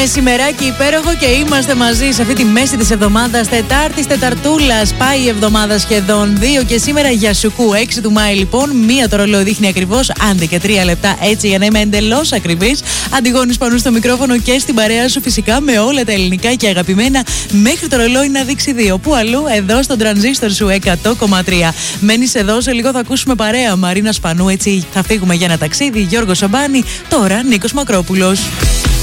Μεσημεράκι υπέροχο και είμαστε μαζί σε αυτή τη μέση της εβδομάδας. Τετάρτης, Τεταρτούλας. Πάει η εβδομάδα σχεδόν 2 και σήμερα για Σουκού. 6 του Μάη λοιπόν. 1 το ρολόι δείχνει ακριβώς, άντε και 3 λεπτά έτσι για να είμαι εντελώς ακριβής. Αντιγόνης Πανού στο μικρόφωνο και στην παρέα σου φυσικά με όλα τα ελληνικά και αγαπημένα μέχρι το ρολόι να δείξει 2. Πού αλλού, εδώ στον τρανζίστορ σου 100,3. Μένεις εδώ, σε λίγο θα ακούσουμε παρέα. Μαρίνα Σπανού, έτσι θα φύγουμε για ένα ταξίδι. Γιώργο Σαμπάνη, τώρα Νίκος Μακρόπουλος.